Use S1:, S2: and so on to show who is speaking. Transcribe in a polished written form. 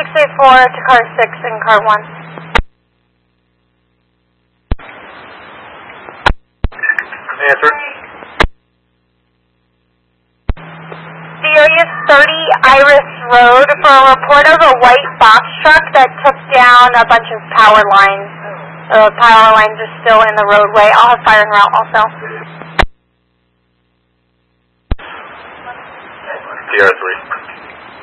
S1: 684 to car 6 and car 1.
S2: Answer.
S1: The area is 30 Iris Road for a report of a white box truck that took down a bunch of power lines. The power lines are still in the roadway. I'll have fire en route also.
S2: TR3.